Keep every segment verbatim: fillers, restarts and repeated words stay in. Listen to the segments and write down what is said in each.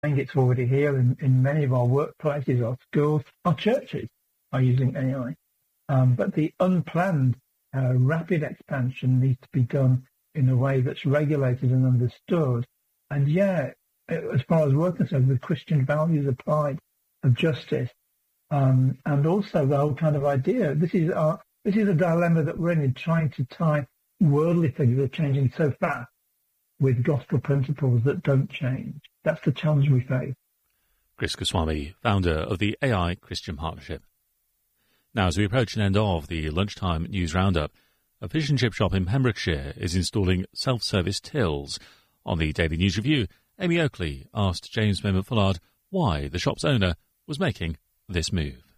think it's already here in, in many of our workplaces, our schools, our churches are using A I. Um, but the unplanned uh, rapid expansion needs to be done in a way that's regulated and understood. And yeah, as far as we're concerned, with Christian values applied of justice, um, and also the whole kind of idea. This is our, this is a dilemma that we're in, in trying to tie worldly things that are changing so fast with gospel principles that don't change. That's the challenge we face. Chris Goswami, founder of the A I Christian Partnership. Now, as we approach an end of the lunchtime news roundup, a fish and chip shop in Pembrokeshire is installing self-service tills. On the Daily News Review, Amy Oakley asked James Maynard-Fullard why the shop's owner was making this move.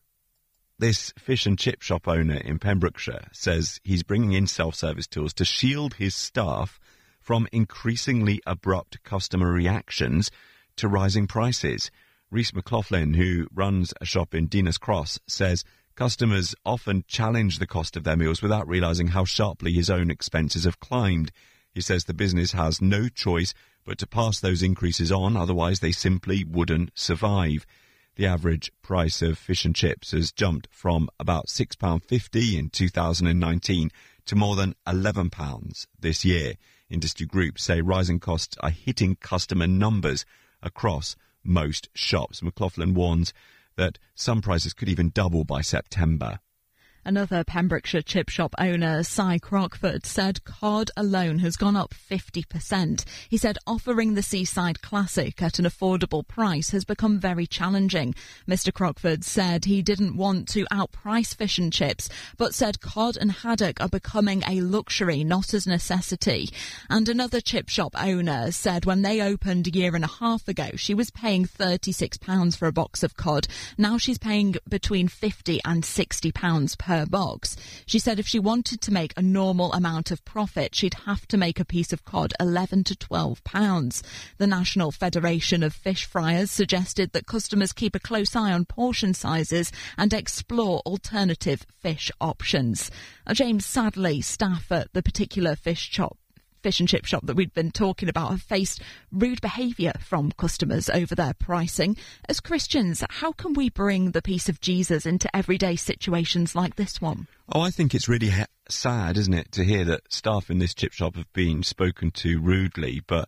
This fish and chip shop owner in Pembrokeshire says he's bringing in self-service tills to shield his staff from increasingly abrupt customer reactions to rising prices. Rhys McLaughlin, who runs a shop in Dinas Cross, says customers often challenge the cost of their meals without realising how sharply his own expenses have climbed. He says the business has no choice but to pass those increases on, otherwise they simply wouldn't survive. The average price of fish and chips has jumped from about six pounds fifty in two thousand nineteen to more than eleven pounds this year. Industry groups say rising costs are hitting customer numbers across most shops. McLaughlin warns that some prices could even double by September. Another Pembrokeshire chip shop owner, Cy Crockford, said cod alone has gone up fifty percent. He said offering the Seaside Classic at an affordable price has become very challenging. Mister Crockford said he didn't want to outprice fish and chips, but said cod and haddock are becoming a luxury, not a necessity. And another chip shop owner said when they opened a year and a half ago, she was paying thirty-six pounds for a box of cod. Now she's paying between fifty and sixty pounds per per box. She said if she wanted to make a normal amount of profit, she'd have to make a piece of cod eleven to twelve pounds. The National Federation of Fish Fryers suggested that customers keep a close eye on portion sizes and explore alternative fish options. Uh, James, sadly, staff at the particular fish shop fish and chip shop that we've been talking about have faced rude behaviour from customers over their pricing. As Christians, how can we bring the peace of Jesus into everyday situations like this one? Oh, I think it's really ha- sad, isn't it, to hear that staff in this chip shop have been spoken to rudely. But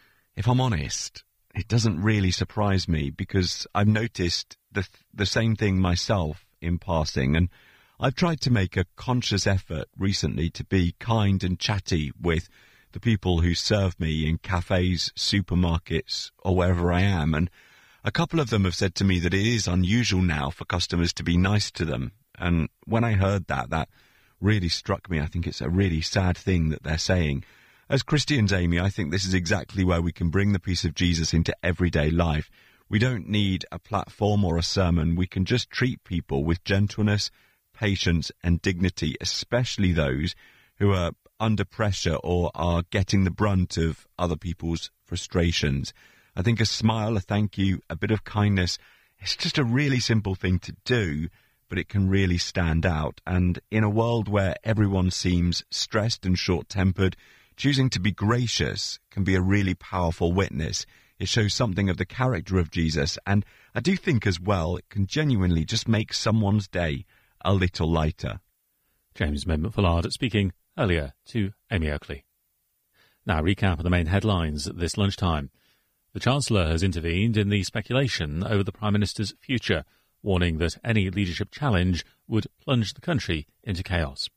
if I'm honest, it doesn't really surprise me because I've noticed the the same thing myself in passing, and I've tried to make a conscious effort recently to be kind and chatty with the people who serve me in cafes, supermarkets, or wherever I am. And a couple of them have said to me that it is unusual now for customers to be nice to them. And when I heard that, that really struck me. I think it's a really sad thing that they're saying. As Christians, Amy, I think this is exactly where we can bring the peace of Jesus into everyday life. We don't need a platform or a sermon. We can just treat people with gentleness, patience, and dignity, especially those who are under pressure or are getting the brunt of other people's frustrations. I think a smile, a thank you, a bit of kindness, it's just a really simple thing to do, but it can really stand out. And in a world where everyone seems stressed and short-tempered, choosing to be gracious can be a really powerful witness. It shows something of the character of Jesus, and I do think as well it can genuinely just make someone's day a little lighter. James Maynard-Fullard speaking earlier to Amy Oakley. Now, recap of the main headlines this lunchtime. The Chancellor has intervened in the speculation over the Prime Minister's future, warning that any leadership challenge would plunge the country into chaos.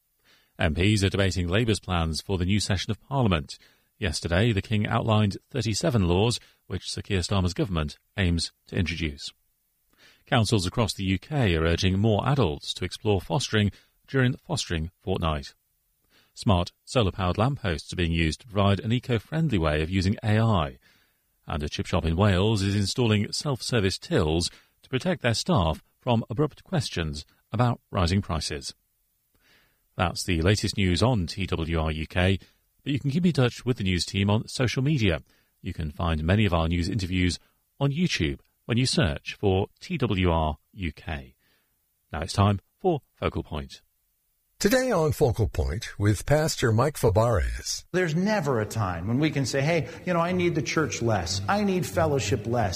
M Ps are debating Labour's plans for the new session of Parliament. Yesterday, the King outlined thirty-seven laws which Sir Keir Starmer's government aims to introduce. Councils across the U K are urging more adults to explore fostering during the Fostering Fortnight. Smart solar-powered lampposts are being used to provide an eco-friendly way of using A I. And a chip shop in Wales is installing self-service tills to protect their staff from abrupt questions about rising prices. That's the latest news on T W R U K, but you can keep in touch with the news team on social media. You can find many of our news interviews on YouTube when you search for T W R U K. Now it's time for Focal Point. Today on Focal Point with Pastor Mike Fabarez. There's never a time when we can say, hey, you know, I need the church less. I need fellowship less.